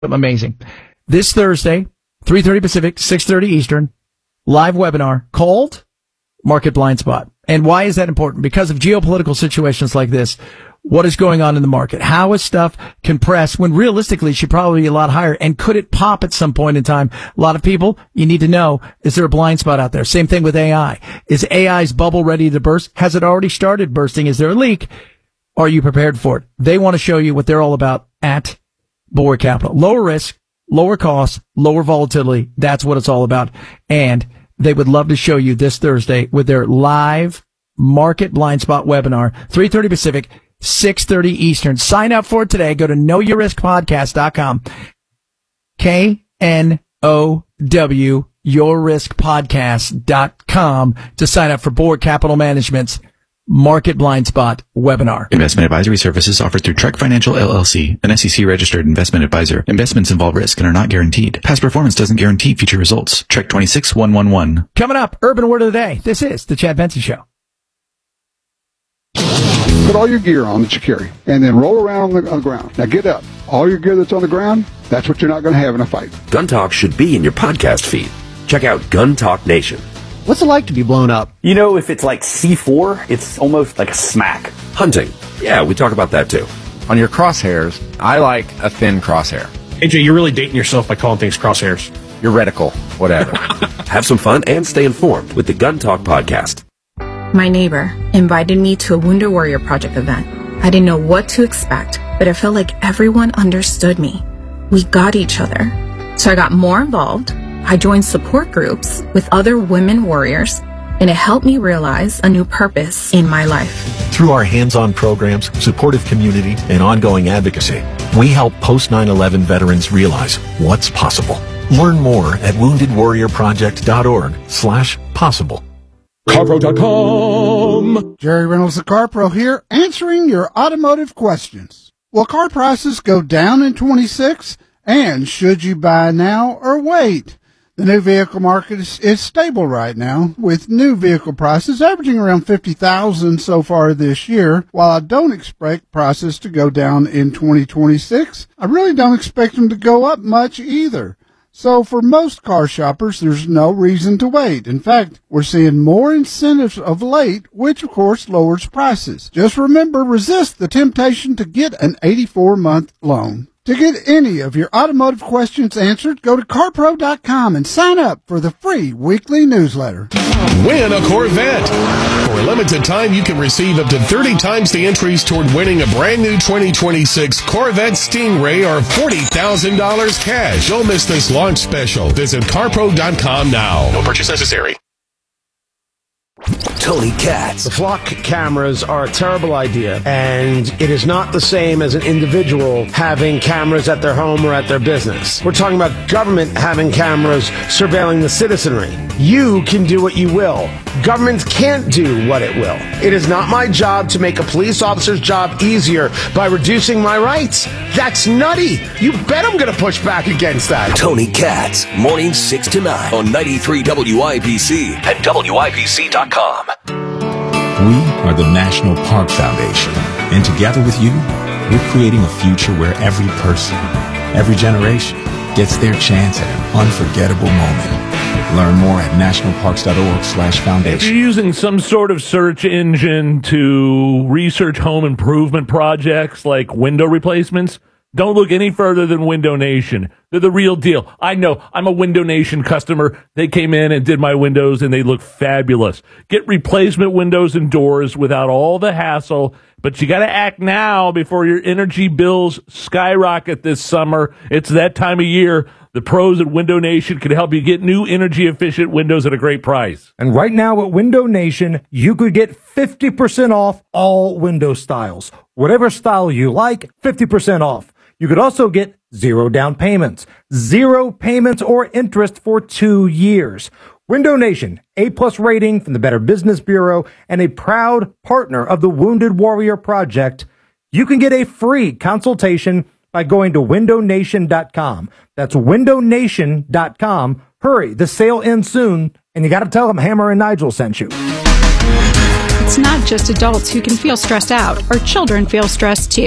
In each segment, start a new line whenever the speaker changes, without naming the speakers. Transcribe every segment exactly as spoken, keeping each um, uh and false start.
Amazing. This Thursday, three thirty Pacific, six thirty Eastern, live webinar called Market Blind Spot. And why is that important? Because of geopolitical situations like this. What is going on in the market? How is stuff compressed when realistically it should probably be a lot higher? And could it pop at some point in time? A lot of people, you need to know, is there a blind spot out there? Same thing with A I. Is A I's bubble ready to burst? Has it already started bursting? Is there a leak? Are you prepared for it? They want to show you what they're all about at Bulwark Capital. Lower risk, lower cost, lower volatility. That's what it's all about. And they would love to show you this Thursday with their live Market Blind Spot webinar, three thirty Pacific, six thirty Eastern. Sign up for it today. Go to know your risk podcast dot com. K N O W, your risk podcast dot com to sign up for Bulwark Capital Management's Market Blind Spot webinar.
Investment advisory services offered through Trek Financial L L C, an S E C registered investment advisor. Investments involve risk and are not guaranteed. Past performance doesn't guarantee future results. Trek twenty-six one one one.
Coming up, Urban Word of the Day. This is the Chad Benson Show.
Put all your gear on that you carry, and then roll around on the, on the ground. Now get up. All your gear that's on the ground, that's what you're not going to have in a fight.
Gun Talk should be in your podcast feed. Check out Gun Talk Nation.
What's it like to be blown up?
You know, if it's like C four, it's almost like a smack.
Hunting. Yeah, we talk about that too.
On your crosshairs, I like a thin crosshair.
A J, you're really dating yourself by calling things crosshairs.
Your reticle, whatever.
Have some fun and stay informed with the Gun Talk podcast.
My neighbor invited me to a Wounded Warrior Project event. I didn't know what to expect, but I felt like everyone understood me. We got each other. So I got more involved. I joined support groups with other women warriors, and it helped me realize a new purpose in my life.
Through our hands-on programs, supportive community, and ongoing advocacy, we help post nine eleven veterans realize what's possible. Learn more at wounded warrior project dot org slash possible.
CarPro dot com.
Jerry Reynolds, the CarPro here, answering your automotive questions. Will car prices go down in twenty-six? And should you buy now or wait? The new vehicle market is, is stable right now, with new vehicle prices averaging around fifty thousand dollars so far this year. While I don't expect prices to go down in twenty twenty-six, I really don't expect them to go up much either. So for most car shoppers, there's no reason to wait. In fact, we're seeing more incentives of late, which of course lowers prices. Just remember, resist the temptation to get an eighty-four month loan. To get any of your automotive questions answered, go to car pro dot com and sign up for the free weekly newsletter.
Win a Corvette. For a limited time, you can receive up to thirty times the entries toward winning a brand new twenty twenty-six Corvette Stingray or forty thousand dollars cash. Don't miss this launch special. Visit car pro dot com now. No purchase necessary.
Tony Katz.
The flock cameras are a terrible idea, and it is not the same as an individual having cameras at their home or at their business. We're talking about government having cameras surveilling the citizenry. You can do what you will. Governments can't do what it will. It is not my job to make a police officer's job easier by reducing my rights. That's nutty. You bet I'm going to push back against that.
Tony Katz, mornings six to nine on ninety-three W I P C and W I P C dot com.
We are the National Park Foundation, and together with you, we're creating a future where every person, every generation, gets their chance at an unforgettable moment. Learn more at national parks dot org slash foundation.
If you're using some sort of search engine to research home improvement projects like window replacements, don't look any further than Window Nation. They're the real deal. I know. I'm a Window Nation customer. They came in and did my windows, and they look fabulous. Get replacement windows and doors without all the hassle, but you got to act now before your energy bills skyrocket this summer. It's that time of year. The pros at Window Nation can help you get new energy-efficient windows at a great price.
And right now at Window Nation, you could get fifty percent off all window styles. Whatever style you like, fifty percent off. You could also get zero down payments, zero payments or interest for two years. Window Nation, A-plus rating from the Better Business Bureau and a proud partner of the Wounded Warrior Project. You can get a free consultation by going to window nation dot com. That's window nation dot com. Hurry, the sale ends soon, and you got to tell them Hammer and Nigel sent you.
It's not just adults who can feel stressed out, or children feel stressed too.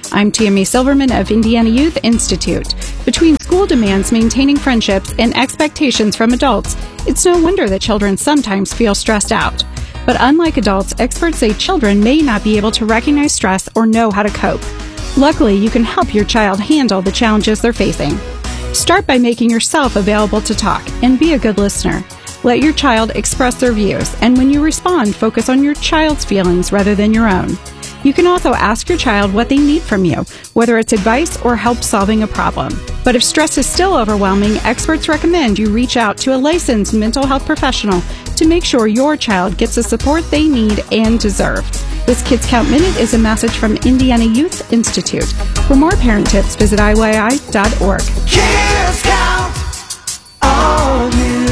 I'm Tammy Silverman of Indiana Youth Institute. Between school demands, maintaining friendships, and expectations from adults, it's no wonder that children sometimes feel stressed out. But unlike adults, experts say children may not be able to recognize stress or know how to cope. Luckily, you can help your child handle the challenges they're facing. Start by making yourself available to talk and be a good listener. Let your child express their views, and when you respond, focus on your child's feelings rather than your own. You can also ask your child what they need from you, whether it's advice or help solving a problem. But if stress is still overwhelming, experts recommend you reach out to a licensed mental health professional to make sure your child gets the support they need and deserve. This Kids Count Minute is a message from Indiana Youth Institute. For more parent tips, visit I Y I dot org.
Kids count on you.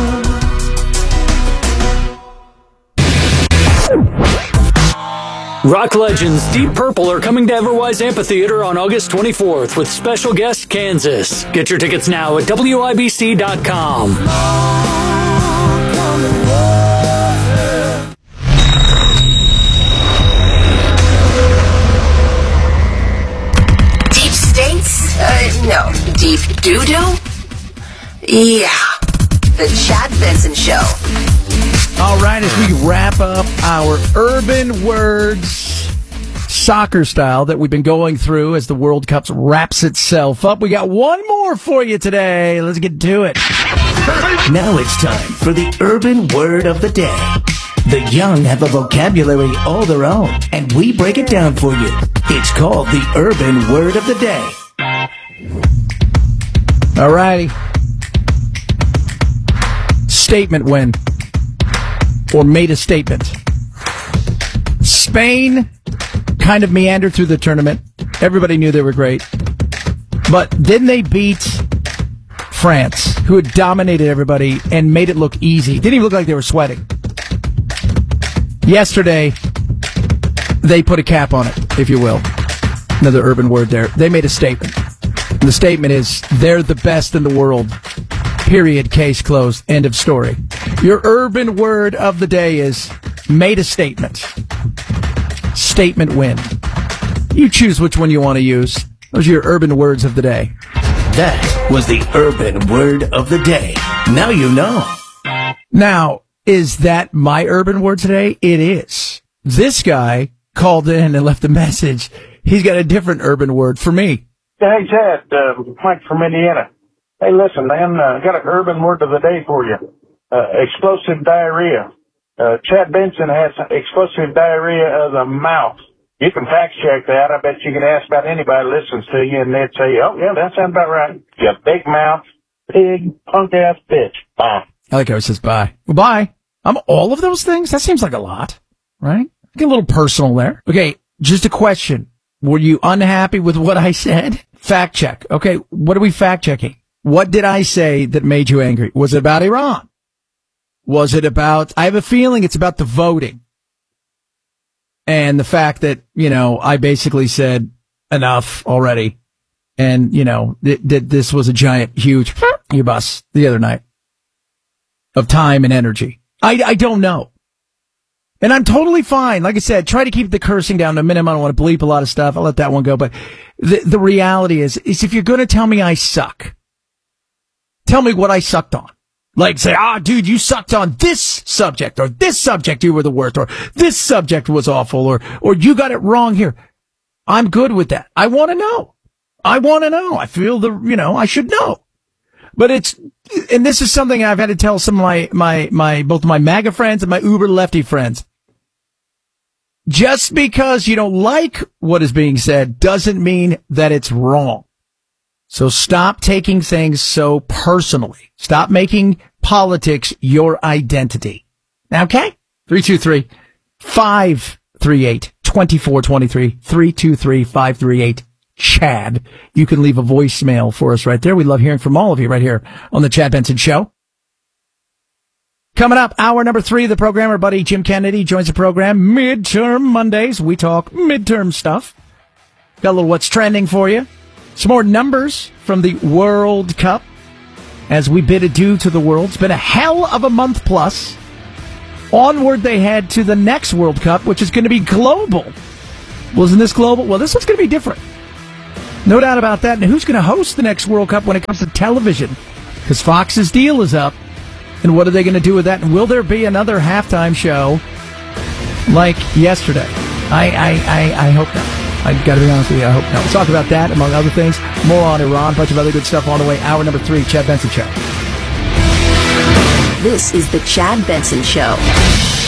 Rock legends Deep Purple are coming to Everwise Amphitheater on August twenty-fourth with special guest Kansas. Get your tickets now at W I B C dot com.
Deep States? Uh, no. Deep Doo-Doo? Yeah. The Chad Benson Show.
All right, as we wrap up our urban words soccer style that we've been going through as the World Cup wraps itself up, we got one more for you today. Let's get to it.
Now it's time for the urban word of the day. The young have a vocabulary all their own, and we break it down for you. It's called the urban word of the day.
All righty. Statement win. Or made a statement. Spain kind of meandered through the tournament. Everybody knew they were great. But didn't they beat France, who had dominated everybody and made it look easy? Didn't even look like they were sweating. Yesterday, they put a cap on it, if you will. Another urban word there. They made a statement. And the statement is, they're the best in the world. Period. Case closed. End of story. Your urban word of the day is made a statement. Statement win. You choose which one you want to use. Those are your urban words of the day.
That was the urban word of the day. Now you know.
Now, is that my urban word today? It is. This guy called in and left a message. He's got a different urban word for me.
Hey, Chad, uh, Mike from Indiana. Hey, listen, man, I uh, got an urban word of the day for you. Uh, explosive diarrhea. Uh, Chad Benson has explosive diarrhea of the mouth. You can fact check that. I bet you can ask about anybody that listens to you, and they'd say, oh, yeah, that sounds about right. You big mouth, pig, punk-ass bitch. Bye.
I like how it says bye. Well, bye. I'm all of those things? That seems like a lot, right? Get a little personal there. Okay, just a question. Were you unhappy with what I said? Fact check. Okay, what are we fact checking? What did I say that made you angry? Was it about Iran? Was it about, I have a feeling it's about the voting. And the fact that, you know, I basically said enough already. And, you know, that th- this was a giant, huge bus the other night of time and energy. I, I don't know. And I'm totally fine. Like I said, try to keep the cursing down to a minimum. I don't want to bleep a lot of stuff. I'll let that one go. But the, the reality is, is if you're going to tell me I suck, tell me what I sucked on. Like say, ah, dude, you sucked on this subject, or this subject you were the worst, or this subject was awful, or, or you got it wrong here. I'm good with that. I want to know. I want to know. I feel the, you know, I should know. But it's, and this is something I've had to tell some of my, my, my, both my MAGA friends and my uber lefty friends. Just because you don't like what is being said doesn't mean that it's wrong. So stop taking things so personally. Stop making politics your identity. Okay? three two three, five three eight, two four two three, three two three, five three eight, Chad. You can leave a voicemail for us right there. We love hearing from all of you right here on the Chad Benson Show. Coming up, hour number three of the program, our buddy Jim Kennedy joins the program. Midterm Mondays. We talk midterm stuff. Got a little what's trending for you. Some more numbers from the World Cup as we bid adieu to the world. It's been a hell of a month plus. Onward they head to the next World Cup, which is going to be global. Wasn't this global? Well, this one's going to be different. No doubt about that. And who's going to host the next World Cup when it comes to television? Because Fox's deal is up. And what are they going to do with that? And will there be another halftime show like yesterday? I I, I, I hope not. I've got to be honest with you, I hope not. We'll talk about that, among other things. More on Iran, a bunch of other good stuff on the way. Hour number three, Chad Benson Show.
This is the Chad Benson Show.